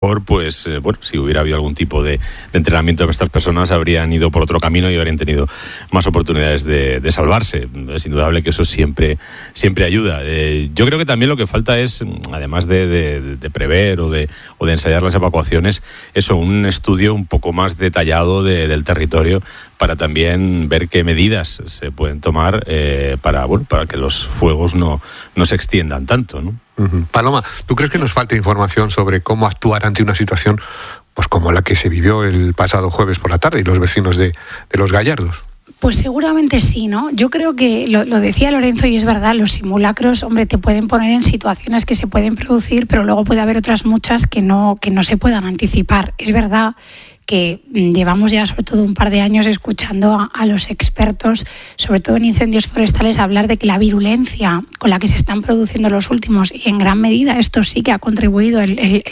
Pues bueno, si hubiera habido algún tipo de entrenamiento de estas personas, habrían ido por otro camino y habrían tenido más oportunidades de salvarse. Es indudable que eso siempre ayuda. Yo creo que también lo que falta es, además de prever o de ensayar las evacuaciones, eso, un estudio un poco más detallado del territorio para también ver qué medidas se pueden tomar para que los fuegos no se extiendan tanto, ¿no? Paloma, ¿tú crees que nos falta información sobre cómo actuar ante una situación pues como la que se vivió el pasado jueves por la tarde y los vecinos de Los Gallardos? Pues seguramente sí, ¿no? Yo creo que lo decía Lorenzo y es verdad, los simulacros, hombre, te pueden poner en situaciones que se pueden producir, pero luego puede haber otras muchas que no se puedan anticipar. Es verdad que llevamos ya sobre todo un par de años escuchando a los expertos, sobre todo en incendios forestales, hablar de que la virulencia con la que se están produciendo los últimos, y en gran medida esto sí que ha contribuido el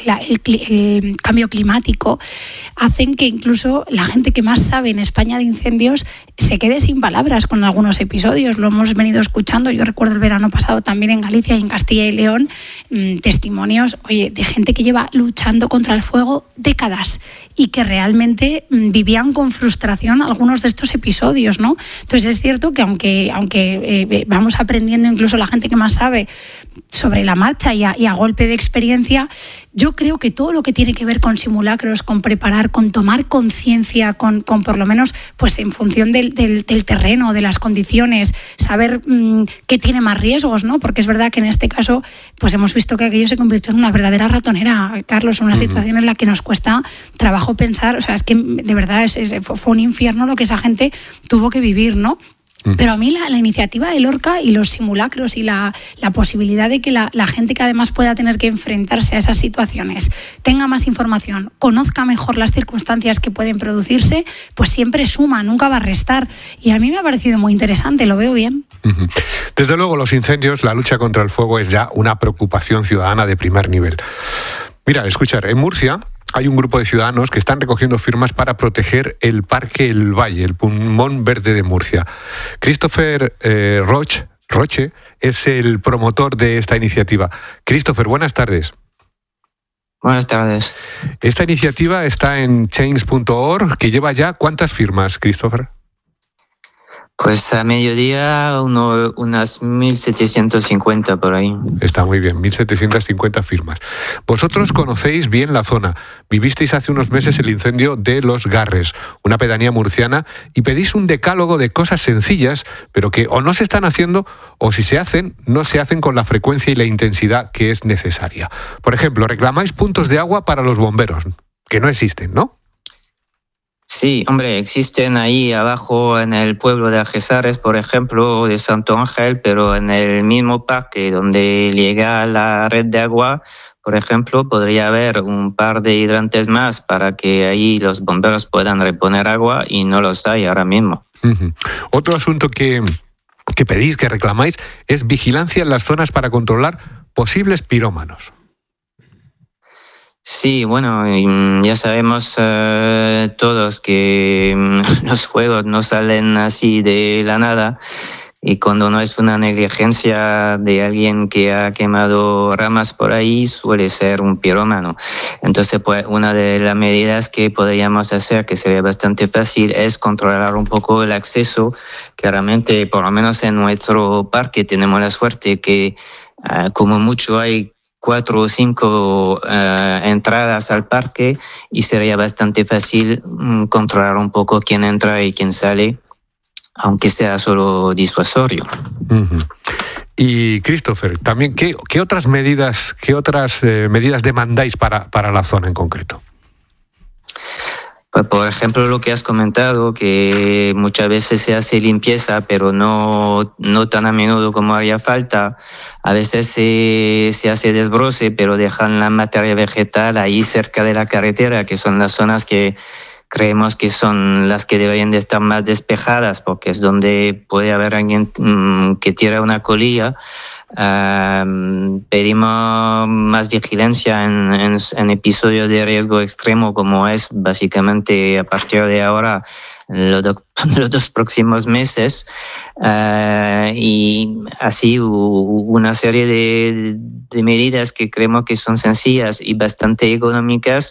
cambio climático, hacen que incluso la gente que más sabe en España de incendios se quede sin palabras con algunos episodios. Lo hemos venido escuchando, yo recuerdo el verano pasado también en Galicia y en Castilla y León, testimonios, de gente que lleva luchando contra el fuego décadas y que realmente vivían con frustración algunos de estos episodios, ¿no? Entonces es cierto que aunque vamos aprendiendo, incluso la gente que más sabe, sobre la marcha y a golpe de experiencia, yo creo que todo lo que tiene que ver con simulacros, con preparar, con tomar conciencia, con por lo menos pues en función del terreno, de las condiciones, saber qué tiene más riesgos, ¿no? Porque es verdad que en este caso pues hemos visto que aquello se convirtió en una verdadera ratonera, Carlos, una situación en la que nos cuesta trabajo pensar, o sea, es que de verdad fue un infierno lo que esa gente tuvo que vivir, ¿no? Pero a mí la iniciativa de Lorca y los simulacros y la posibilidad de que la gente que además pueda tener que enfrentarse a esas situaciones tenga más información, conozca mejor las circunstancias que pueden producirse, pues siempre suma, nunca va a restar. Y a mí me ha parecido muy interesante, lo veo bien. Desde luego, los incendios, la lucha contra el fuego es ya una preocupación ciudadana de primer nivel. Mira, escuchar, en Murcia hay un grupo de ciudadanos que están recogiendo firmas para proteger el Parque El Valle, el pulmón verde de Murcia. Christopher Roche es el promotor de esta iniciativa. Christopher, buenas tardes. Buenas tardes. Esta iniciativa está en change.org, que lleva ya ¿cuántas firmas, Christopher? Pues a mediodía unas 1.750 por ahí. Está muy bien, 1.750 firmas. Vosotros conocéis bien la zona. Vivisteis hace unos meses el incendio de Los Garres, una pedanía murciana, y pedís un decálogo de cosas sencillas, pero que o no se están haciendo, o si se hacen, no se hacen con la frecuencia y la intensidad que es necesaria. Por ejemplo, reclamáis puntos de agua para los bomberos, que no existen, ¿no? Sí, hombre, existen ahí abajo en el pueblo de Algeciras, por ejemplo, de Santo Ángel, pero en el mismo parque donde llega la red de agua, por ejemplo, podría haber un par de hidrantes más para que ahí los bomberos puedan reponer agua y no los hay ahora mismo. Otro asunto que pedís, que reclamáis, es vigilancia en las zonas para controlar posibles pirómanos. Sí, bueno, ya sabemos todos que los fuegos no salen así de la nada, y cuando no es una negligencia de alguien que ha quemado ramas por ahí, suele ser un pirómano. Entonces, pues, una de las medidas que podríamos hacer, que sería bastante fácil, es controlar un poco el acceso, que realmente, por lo menos en nuestro parque, tenemos la suerte que como mucho hay 4 o 5 entradas al parque, y sería bastante fácil controlar un poco quién entra y quién sale, aunque sea solo disuasorio. Y Christopher, también, ¿qué otras medidas demandáis para la zona en concreto? Pues, por ejemplo, lo que has comentado, que muchas veces se hace limpieza, pero no tan a menudo como haría falta. A veces se hace desbroce, pero dejan la materia vegetal ahí cerca de la carretera, que son las zonas que creemos que son las que deberían de estar más despejadas, porque es donde puede haber alguien que tira una colilla. Pedimos más vigilancia en episodios de riesgo extremo, como es básicamente a partir de ahora los 2 próximos meses, y así una serie de medidas que creemos que son sencillas y bastante económicas